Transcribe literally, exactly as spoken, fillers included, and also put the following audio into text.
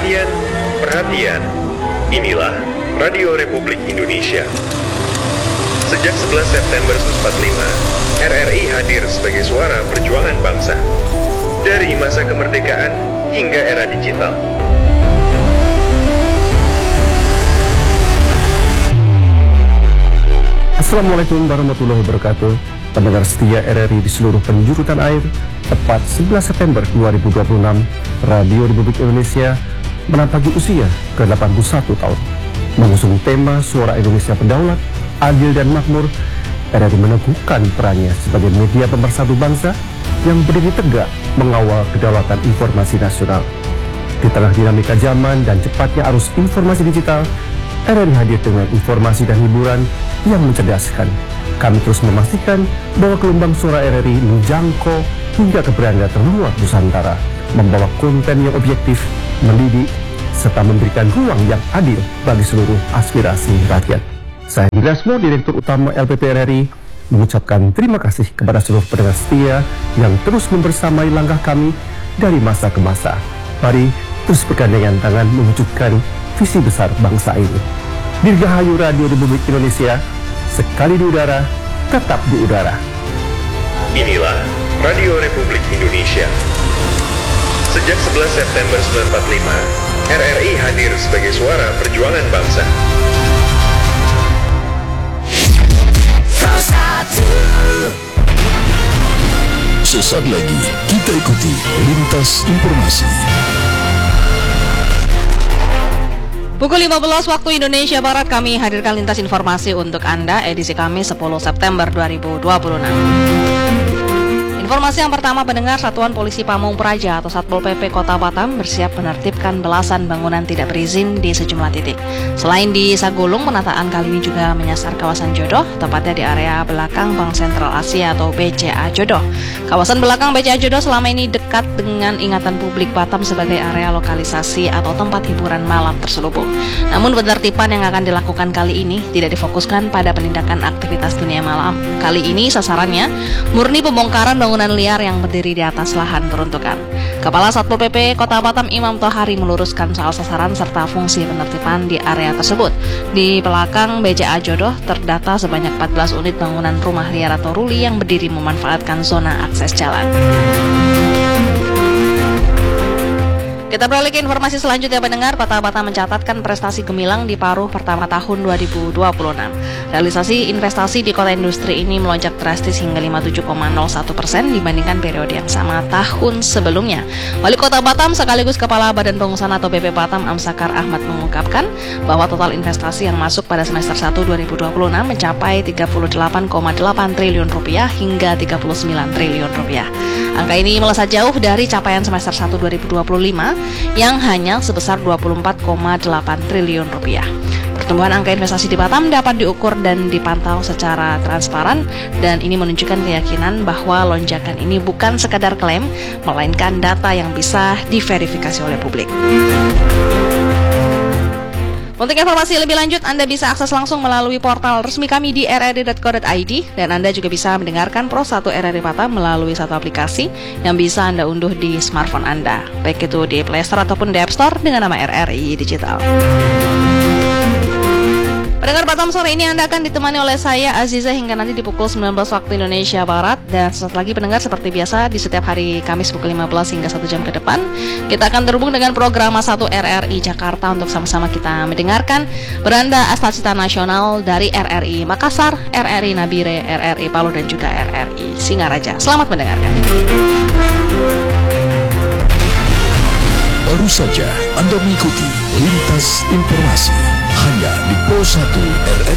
Perhatian, perhatian. Inilah Radio Republik Indonesia. Sejak sebelas September seribu sembilan ratus empat puluh lima, R R I hadir sebagai suara perjuangan bangsa. Dari masa kemerdekaan hingga era digital. Assalamualaikum warahmatullahi wabarakatuh. Pendengar setia R R I di seluruh penjuru tanah air, tepat sebelas September dua ribu dua puluh enam, Radio Republik Indonesia menapaki usia ke delapan puluh satu tahun. Mengusung tema Suara Indonesia Berdaulat, Adil dan Makmur, R R I meneguhkan perannya sebagai media pemersatu bangsa yang berdiri tegak mengawal kedaulatan informasi nasional. Di tengah dinamika zaman dan cepatnya arus informasi digital, R R I hadir dengan informasi dan hiburan yang mencerdaskan. Kami terus memastikan bahwa gelombang suara R R I menjangkau hingga ke beranda terluar Nusantara, membawa konten yang objektif, mendidik, serta memberikan ruang yang adil bagi seluruh aspirasi rakyat. Saya Dirasmo, Direktur Utama L P P R R I, mengucapkan terima kasih kepada seluruh pendengar setia yang terus membersamai langkah kami dari masa ke masa. Mari terus bergandengan tangan mewujudkan visi besar bangsa ini. Dirgahayu Radio Republik Indonesia, sekali di udara, tetap di udara. Inilah Radio Republik Indonesia. Sejak sebelas September seribu sembilan ratus empat puluh lima, R R I hadir sebagai suara perjuangan bangsa. Sesaat lagi kita ikuti Lintas Informasi. Pukul lima belas waktu Indonesia Barat, kami hadirkan Lintas Informasi untuk Anda, edisi Kamis sepuluh September dua ribu dua puluh enam. Informasi yang pertama, pendengar, Satuan Polisi Pamung Praja atau Satpol P P Kota Batam bersiap menertibkan belasan bangunan tidak berizin di sejumlah titik. Selain di Sagulung, penataan kali ini juga menyasar kawasan Jodoh, tepatnya di area belakang Bank Sentral Asia atau B C A Jodoh. Kawasan belakang B C A Jodoh selama ini dekat dengan ingatan publik Batam sebagai area lokalisasi atau tempat hiburan malam terselubung. Namun penertiban yang akan dilakukan kali ini tidak difokuskan pada penindakan aktivitas dunia malam. Kali ini sasarannya murni pembongkaran bangunan bangunan liar yang berdiri di atas lahan peruntukan. Kepala Satpol P P Kota Batam Imam Tohari meluruskan soal sasaran serta fungsi penertiban di area tersebut. Di belakang B C A Jodoh terdata sebanyak empat belas unit bangunan rumah liar atau ruli yang berdiri memanfaatkan zona akses jalan. Kita beralih ke informasi selanjutnya, pendengar. Kota Batam mencatatkan prestasi gemilang di paruh pertama tahun dua ribu dua puluh enam. Realisasi investasi di kota industri ini melonjak drastis hingga lima puluh tujuh koma nol satu persen dibandingkan periode yang sama tahun sebelumnya. Wali Kota Batam sekaligus Kepala Badan Pengusahaan atau B P Batam Amsakar Ahmad mengungkapkan bahwa total investasi yang masuk pada semester satu dua ribu dua puluh enam mencapai tiga puluh delapan koma delapan triliun rupiah hingga tiga puluh sembilan triliun rupiah. Angka ini melesat jauh dari capaian semester satu dua ribu dua puluh lima yang hanya sebesar dua puluh empat koma delapan triliun rupiah. Pertumbuhan angka investasi di Batam dapat diukur dan dipantau secara transparan, dan ini menunjukkan keyakinan bahwa lonjakan ini bukan sekadar klaim, melainkan data yang bisa diverifikasi oleh publik. Untuk informasi lebih lanjut, Anda bisa akses langsung melalui portal resmi kami di r r i dot co dot i d, dan Anda juga bisa mendengarkan Pro satu R R I Batam melalui satu aplikasi yang bisa Anda unduh di smartphone Anda, baik itu di Play Store ataupun di App Store dengan nama R R I Digital. Pendengar Batam, sore ini Anda akan ditemani oleh saya Aziza hingga nanti di pukul sembilan belas waktu Indonesia Barat. Dan sesaat lagi, pendengar, seperti biasa di setiap hari Kamis pukul lima belas hingga satu jam ke depan, kita akan terhubung dengan program satu R R I Jakarta untuk sama-sama kita mendengarkan beranda Astasita Nasional dari R R I Makassar, R R I Nabire, R R I Palu, dan juga R R I Singaraja. Selamat mendengarkan. Baru saja Anda mengikuti Lintas Informasi hanya di Pro satu R R I.